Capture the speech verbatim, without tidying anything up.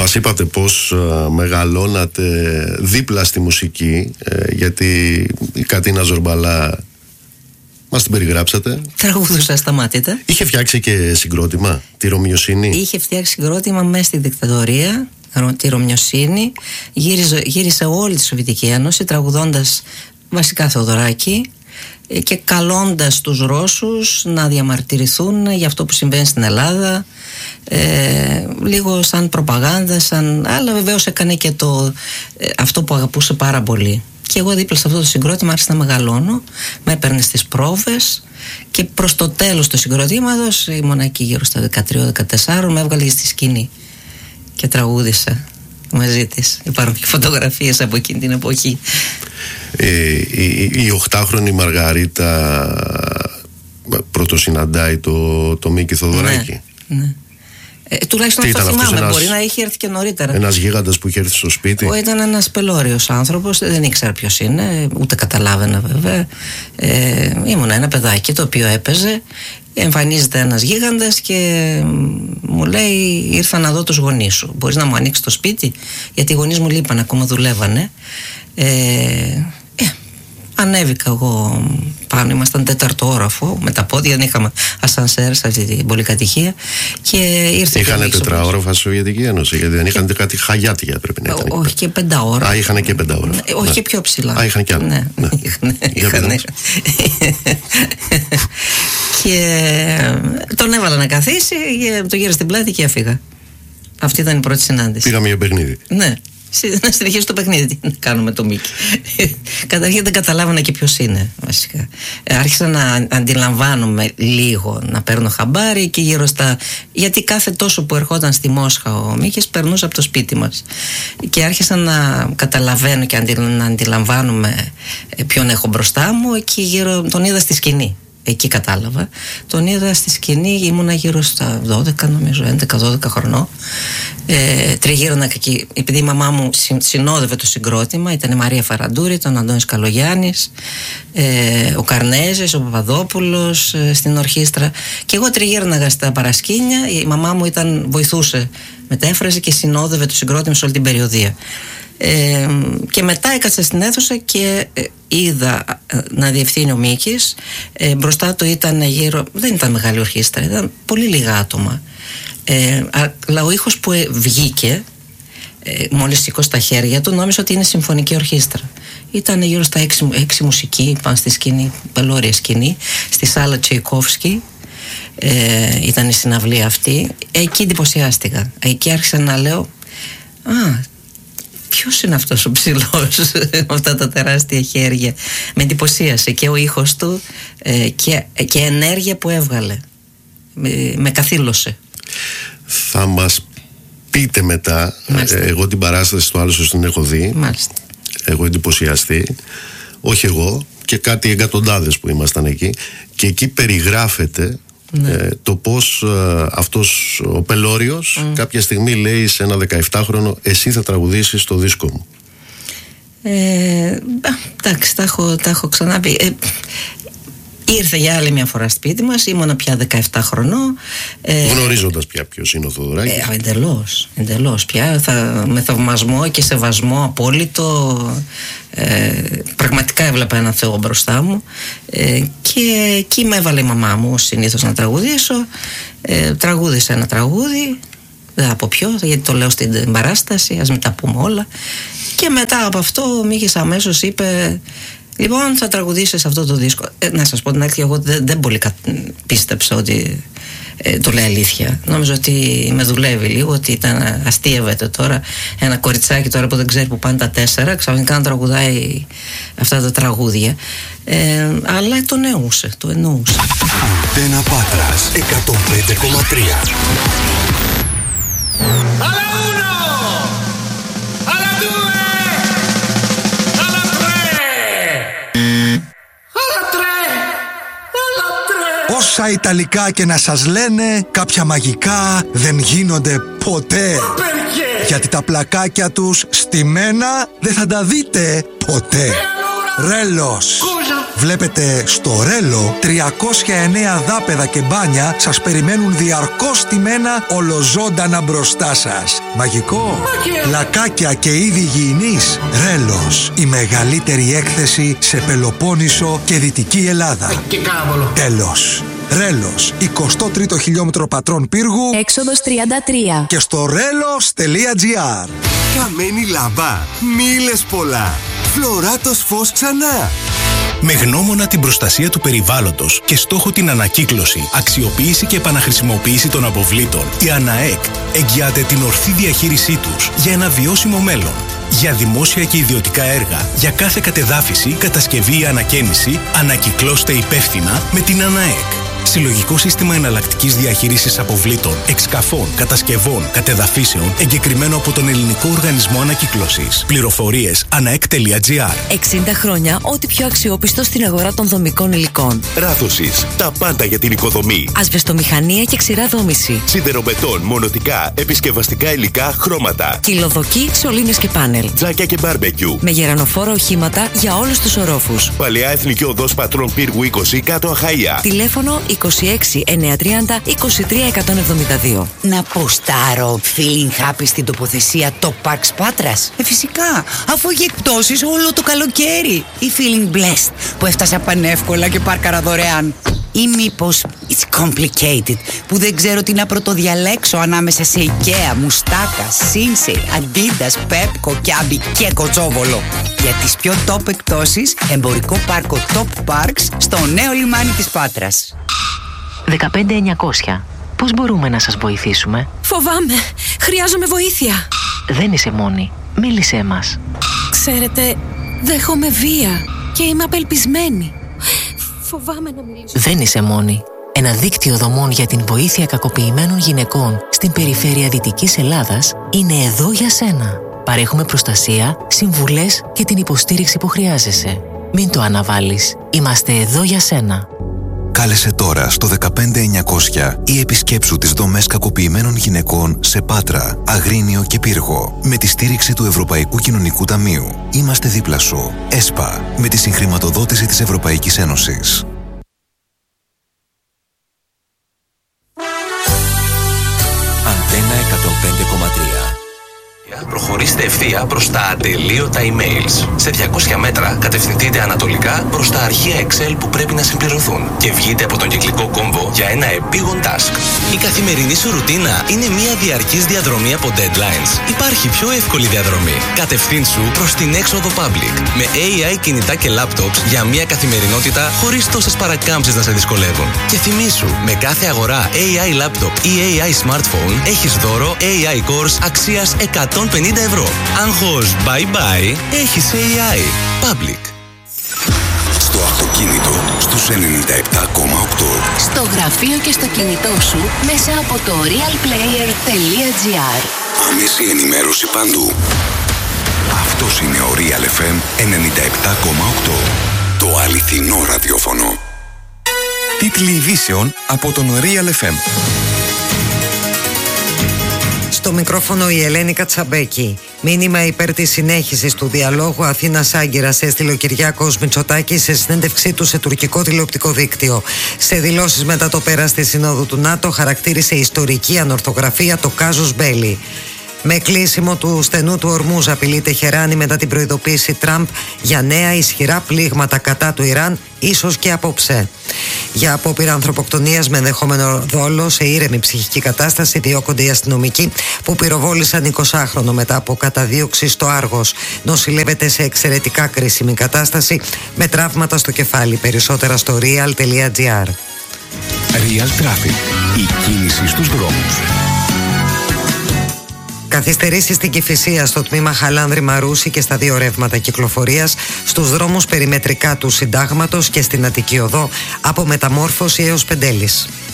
Μας είπατε πως uh, μεγαλώνατε δίπλα στη μουσική, uh, γιατί η Κατίνα Ζορμπαλά μας την περιγράψατε. Τραγουδούσα ασταμάτητα. Είχε φτιάξει και συγκρότημα, τη Ρωμιοσύνη. Είχε φτιάξει συγκρότημα μέσα στη δικτατορία, τη Ρωμιοσύνη. Γύριζε, γύρισε όλη τη Σοβιετική Ένωση τραγουδώντας βασικά Θεοδωράκη και καλώντας τους Ρώσους να διαμαρτυρηθούν για αυτό που συμβαίνει στην Ελλάδα, ε, λίγο σαν προπαγάνδα, σαν... αλλά βεβαίως έκανε και το, ε, αυτό που αγαπούσε πάρα πολύ. Και εγώ δίπλα σε αυτό το συγκρότημα άρχισα να μεγαλώνω, με έπαιρνε στις πρόβες και προς το τέλος του συγκροτήματος, ήμουν εκεί γύρω στα δεκατρία δεκατέσσερα, με έβγαλε στη σκηνή και τραγούδισα μαζί της. Υπάρχουν και φωτογραφίες από εκείνη την εποχή. Ε, η, η οχτάχρονη Μαργαρίτα πρωτοσυναντάει το, το Μίκη Θοδωράκη. Ναι, ναι. Ε, τουλάχιστον αυτό θυμάμαι, ένας, μπορεί να είχε έρθει και νωρίτερα. Ένας γίγαντας που είχε έρθει στο σπίτι. Ο, ήταν ένας πελώριος άνθρωπος, δεν ήξερα ποιος είναι, ούτε καταλάβαινα βέβαια. Ε, ήμουν ένα παιδάκι το οποίο έπαιζε. Εμφανίζεται ένας γίγαντας και μου λέει: ήρθα να δω τους γονείς σου. Μπορείς να μου ανοίξεις το σπίτι? Γιατί οι γονείς μου λείπαν, ακόμα δουλεύανε. Ε, ε, ανέβηκα εγώ πάνω, ήμασταν τέταρτο όροφο, με τα πόδια, δεν είχαμε ασανσέρ σε αυτή την πολυκατοικία. Και ήρθε. Είχανε τετραόροφα στη Σοβιετική Ένωση, γιατί δεν είχαν και κάτι χαγιάτια, πρέπει να ήταν. Όχι, και πενταόροφα. Α, είχαν και πενταόροφα. Ναι, όχι, ναι. και πιο ψηλά. Α, είχαν και άλλα. Ναι, ναι. Είχαν, είχαν. Και τον έβαλα να καθίσει, το γύρα στην πλάτη και έφυγα. Αυτή ήταν η πρώτη συνάντηση. Πήγαμε για παιχνίδι. Ναι, να συνεχίσει το παιχνίδι. Τι να κάνουμε το Μίκη. Καταρχήν δεν καταλάβανα και ποιος είναι, βασικά. Άρχισα να αντιλαμβάνομαι λίγο, να παίρνω χαμπάρι και γύρω στα. Γιατί κάθε τόσο που ερχόταν στη Μόσχα ο Μίκης, περνούσε από το σπίτι μας. Και άρχισα να καταλαβαίνω και να αντιλαμβάνομαι ποιον έχω μπροστά μου και γύρω τον είδα στη σκηνή. Εκεί κατάλαβα. Τον είδα στη σκηνή, ήμουνα γύρω στα δώδεκα, νομίζω, έντεκα δώδεκα χρονών. Ε, τριγύρωνα εκεί, επειδή η μαμά μου συνόδευε το συγκρότημα. Ήταν η Μαρία Φαραντούρη, τον Αντώνης Καλογιάννης, ε, ο Καρνέζης, ο Παπαδόπουλος ε, στην ορχήστρα. Και εγώ τριγύρωναγα στα παρασκήνια. Η μαμά μου ήταν, βοηθούσε, μετέφραζε και συνόδευε το συγκρότημα σε όλη την περιοδία. Ε, και μετά έκατσα στην αίθουσα και ε, είδα ε, να διευθύνει ο Μίκης. ε, μπροστά του ήταν γύρω, δεν ήταν μεγάλη ορχήστρα, ήταν πολύ λίγα άτομα, ε, αλλά ο ήχος που ε, βγήκε ε, μόλις σήκωσε τα χέρια του, νόμιζα ότι είναι συμφωνική ορχήστρα. Ήταν γύρω στα έξι, έξι μουσικοί πάνω στη σκηνή, πελώρια σκηνή, στη σάλα Τσεϊκόφσκι. ε, ήταν η συναυλία αυτή. Εκεί εντυπωσιάστηκα, εκεί άρχισα να λέω: α, ποιος είναι αυτός ο ψηλός με αυτά τα τεράστια χέρια. Με εντυπωσίασε και ο ήχος του ε, και, και ενέργεια που έβγαλε. Με, με καθήλωσε. Θα μας πείτε μετά. ε, Εγώ την παράσταση του άλλου την έχω δει. Μάλιστα. Έχω εντυπωσιαστεί. Όχι εγώ, και κάτι εκατοντάδες που ήμασταν εκεί. Και εκεί περιγράφεται ναι. ε, το πως ε, αυτός ο Πελώριος mm. κάποια στιγμή λέει σε ένα δεκαεπτάχρονο: εσύ θα τραγουδήσεις το δίσκο μου. Ε, εντάξει, τα έχω, τα έχω ξαναπεί. Ε, ήρθε για άλλη μια φορά σπίτι μας, ήμουνα πια δεκαεπτά χρονών. Ε, Γνωρίζοντας πια ποιος είναι ο Θοδωράκης. Ε, εντελώς, εντελώς πια. Θα, με θαυμασμό και σεβασμό απόλυτο. Ε, πραγματικά έβλεπα ένα Θεό μπροστά μου. Ε, και εκεί με έβαλε η μαμά μου συνήθως να τραγουδήσω. Ε, τραγούδισα ένα τραγούδι. Δεν θα πω ποιο, γιατί το λέω στην παράσταση. Ας μην τα πούμε όλα. Και μετά από αυτό ο Μίκης αμέσως είπε: λοιπόν, θα τραγουδήσεις αυτό το δίσκο. Ε, να σας πω την αλήθεια, εγώ δεν, δεν πολύ κα... πίστεψα ότι ε, το λέει αλήθεια. Νόμιζα ότι με δουλεύει λίγο, ότι ήταν, αστείευεται τώρα ένα κοριτσάκι τώρα που δεν ξέρει που πάνε τα τέσσερα, ξαφνικά να τραγουδάει αυτά τα τραγούδια. Ε, αλλά το εννοούσε, το εννοούσε. Αντένα Πάτρας εκατόν πέντε κόμμα τρία. Όσα Ιταλικά και να σας λένε, κάποια μαγικά δεν γίνονται ποτέ. Γιατί τα πλακάκια τους στημένα δεν θα τα δείτε ποτέ. Ρέλος. Βλέπετε στο Ρέλο τριακόσια εννέα δάπεδα και μπάνια σας περιμένουν διαρκώς στημένα ολοζώντανα μπροστά σας. Μαγικό! Πλακάκια και είδη υγιεινής. Ρέλος, η μεγαλύτερη έκθεση σε Πελοπόννησο και Δυτική Ελλάδα. Και κάβολο. Τέλος. Ρέλος, εικοστό τρίτο χιλιόμετρο Πατρών Πύργου, έξοδος τριάντα τρία. Και στο ρέλος τελεία τζι άρ. Καμένη λαμπά, μίλες πολλά. Φλωράτος φως ξανά. Με γνώμονα την προστασία του περιβάλλοντος και στόχο την ανακύκλωση, αξιοποίηση και επαναχρησιμοποίηση των αποβλήτων, η ΑΝΑΕΚ εγγυάται την ορθή διαχείρισή τους για ένα βιώσιμο μέλλον. Για δημόσια και ιδιωτικά έργα, για κάθε κατεδάφιση, κατασκευή ή ανακαίνιση, ανακυκλώστε υπεύθυνα με την ΑΝΑΕΚ. Συλλογικό σύστημα εναλλακτικής διαχείρισης αποβλήτων, εξκαφών, κατασκευών, κατεδαφίσεων, εγκεκριμένο από τον Ελληνικό Οργανισμό Ανακύκλωσης. Πληροφορίες αναεκ τελεία τζι άρ. εξήντα χρόνια, ό,τι πιο αξιόπιστο στην αγορά των δομικών υλικών. Ράθωσης, τα πάντα για την οικοδομή. Ασβεστομηχανία και ξηρά δόμηση. Σιδεροβετών, μονοτικά, επισκευαστικά υλικά, χρώματα. Κυλοδοκή, σωλήνες και πάνελ. Τζάκια και μπάρμπεκιου. Με γερανοφόρα οχήματα για όλους τους ορόφους. Παλαιά Εθνική Οδός Πατρών Πύργου είκοσι, κάτω Αχαΐα. Τηλέφωνο είκοσι έξι εννιακόσια τριάντα είκοσι τρία εκατόν εβδομήντα δύο. Να ποστάρω feeling happy στην τοποθεσία Top Parks Πάτρας. Ε, φυσικά, αφού έχει εκπτώσεις όλο το καλοκαίρι. Ή feeling blessed που έφτασα πανεύκολα και πάρκαρα δωρεάν. Ή μήπως it's complicated που δεν ξέρω τι να πρωτοδιαλέξω ανάμεσα σε IKEA, Μουστάκα, Sinsei, Adidas, Pepco, Kiabi και Κοτσόβολο. Για τις πιο top εκπτώσεις, εμπορικό πάρκο Top Parks στο νέο λιμάνι της Πάτρας. δεκαπέντε εννιακόσια. Πώς μπορούμε να σας βοηθήσουμε? Φοβάμαι. Χρειάζομαι βοήθεια. Δεν είσαι μόνη. Μίλησέ μας. Ξέρετε, δέχομαι βία και είμαι απελπισμένη. Φοβάμαι να μιλήσω. Δεν είσαι μόνη. Ένα δίκτυο δομών για την βοήθεια κακοποιημένων γυναικών στην περιφέρεια Δυτικής Ελλάδας είναι εδώ για σένα. Παρέχουμε προστασία, συμβουλές και την υποστήριξη που χρειάζεσαι. Μην το αναβάλεις. Είμαστε εδώ για σένα. Κάλεσε τώρα στο δεκαπέντε εννιακόσια ή επισκέψου τις δομές κακοποιημένων γυναικών σε Πάτρα, Αγρίνιο και Πύργο με τη στήριξη του Ευρωπαϊκού Κοινωνικού Ταμείου. Είμαστε δίπλα σου. ΕΣΠΑ, με τη συγχρηματοδότηση της Ευρωπαϊκής Ένωσης. Αντένα εκατόν πέντε κόμμα τρία. Προχωρήστε ευθεία προς τα ατελείωτα emails. Σε διακόσια μέτρα κατευθυνθείτε ανατολικά προς τα αρχεία Excel που πρέπει να συμπληρωθούν και βγείτε από τον κυκλικό κόμβο για ένα επίγον task. Η καθημερινή σου ρουτίνα είναι μια διαρκής διαδρομή από deadlines. Υπάρχει πιο εύκολη διαδρομή. Κατευθύνσου προς την έξοδο Public με έι άι κινητά και laptops για μια καθημερινότητα χωρίς τόσες παρακάμψεις να σε δυσκολεύουν. Και θυμήσου, με κάθε αγορά έι άι laptop ή έι άι smartphone έχεις δώρο έι άι Course αξίας εκατόν πενήντα ευρώ. Άγχος bye bye, έχεις έι άι. Public. Στο αυτοκίνητο στους ενενήντα επτά κόμμα οκτώ. Στο γραφείο και στο κινητό σου μέσα από το real player τελεία τζι άρ. Άμεση ενημέρωση παντού. Αυτός είναι ο Real εφ εμ ενενήντα επτά κόμμα οκτώ. Το αληθινό ραδιόφωνο. Τίτλοι ειδήσεων από τον Real εφ εμ. Στο μικρόφωνο η Ελένη Κατσαμπέκη. Μήνυμα υπέρ της συνέχισης του διαλόγου Αθήνας-Άγκυρας έστειλε ο Κυριάκος Μητσοτάκης σε συνέντευξή του σε τουρκικό τηλεοπτικό δίκτυο. Σε δηλώσεις μετά το πέρας της Συνόδου του ΝΑΤΟ χαρακτήρισε ιστορική ανορθογραφία το κάζους Μπέλι. Με κλείσιμο του στενού του Ορμούζ απειλεί Τεχεράνη μετά την προειδοποίηση Τραμπ για νέα ισχυρά πλήγματα κατά του Ιράν, ίσως και απόψε. Για απόπειρα ανθρωποκτονίας με ενδεχόμενο δόλο σε ήρεμη ψυχική κατάσταση διώκονται οι αστυνομικοί που πυροβόλησαν εικοσάχρονο μετά από καταδίωξη στο Άργος. Νοσηλεύεται σε εξαιρετικά κρίσιμη κατάσταση με τραύματα στο κεφάλι. Περισσότερα στο real τελεία τζι άρ. Real Traffic. Η κίνηση στους δρόμους. Καθυστερήσεις στην Κηφισία στο τμήμα Χαλάνδρη Μαρούση και στα δύο ρεύματα κυκλοφορίας, στους δρόμους περιμετρικά του Συντάγματος και στην Αττική Οδό από Μεταμόρφωση έως Πεντέλης.